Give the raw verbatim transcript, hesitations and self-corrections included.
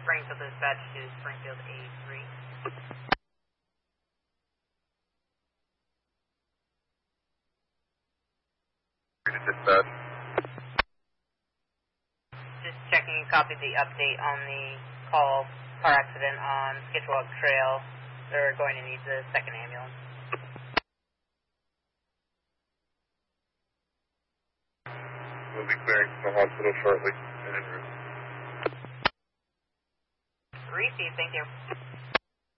Springfield dispatch to Springfield A three. Dispatch. Just checking you copied the update on the call car accident on Skitchwalk Trail. They're going to need the second ambulance. We'll be clearing from the hospital shortly and en route. Received, thank you.